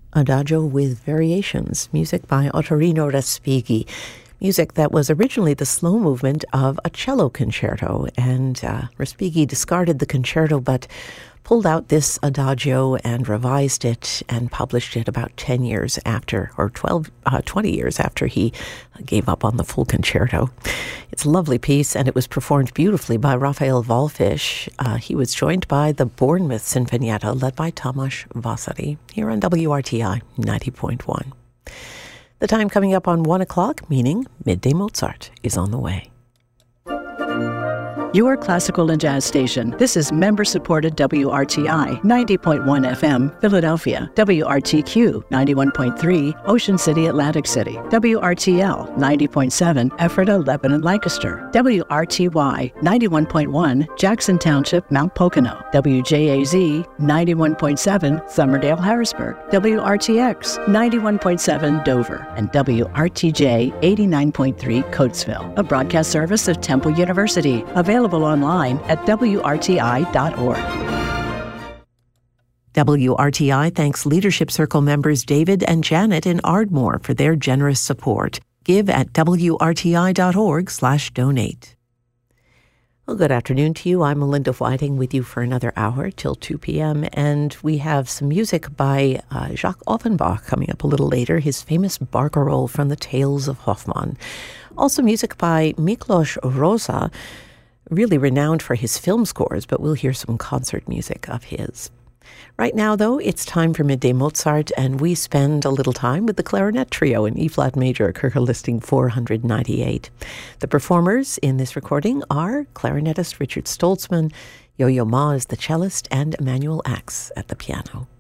Adagio with Variations, music by Ottorino Respighi. Music that was originally the slow movement of a cello concerto, and Respighi discarded the concerto but pulled out this adagio and revised it and published it about 10 years after, or 20 years after he gave up on the full concerto. It's a lovely piece, and it was performed beautifully by Raphael Wallfisch. He was joined by the Bournemouth Sinfonietta, led by Tamás Vasari, here on WRTI 90.1. The time coming up on 1 o'clock, meaning Midday Mozart is on the way. Your classical and jazz station. This is member-supported WRTI 90.1 FM, Philadelphia, WRTQ 91.3, Ocean City, Atlantic City, WRTL 90.7, Ephrata, Lebanon, Lancaster, WRTY 91.1, Jackson Township, Mount Pocono, WJAZ 91.7, Somerdale, Harrisburg, WRTX 91.7, Dover, and WRTJ 89.3, Coatesville, a broadcast service of Temple University, available online at WRTI.org. WRTI thanks Leadership Circle members David and Janet in Ardmore for their generous support. Give at WRTI.org/donate. Well, good afternoon to you. I'm Melinda Whiting with you for another hour till 2 p.m. And we have some music by Jacques Offenbach coming up a little later, his famous barcarolle from the Tales of Hoffmann. Also music by Miklos Rozsa, really renowned for his film scores, but we'll hear some concert music of his. Right now, though, it's time for Midday Mozart, and we spend a little time with the clarinet trio in E-flat major, Köcher listing 498. The performers in this recording are clarinetist Richard Stoltzman, Yo-Yo Ma is the cellist, and Emanuel Ax at the piano.